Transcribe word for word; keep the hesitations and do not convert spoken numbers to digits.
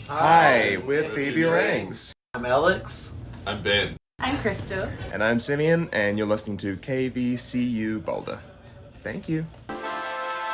Hi, we're Phoebe Rangs. I'm Alex. I'm Ben. I'm Crystal. And I'm Simeon, and you're listening to K V C U Boulder. Thank you.